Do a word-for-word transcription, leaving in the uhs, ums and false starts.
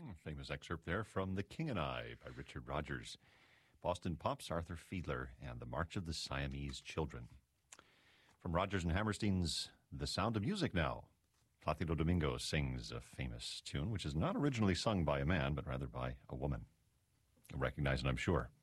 Famous excerpt there from The King and I by Richard Rodgers. Boston Pops, Arthur Fiedler, and The March of the Siamese Children. From Rodgers and Hammerstein's The Sound of Music now, Placido Domingo sings a famous tune, which is not originally sung by a man, but rather by a woman. You'll recognize it, I'm sure.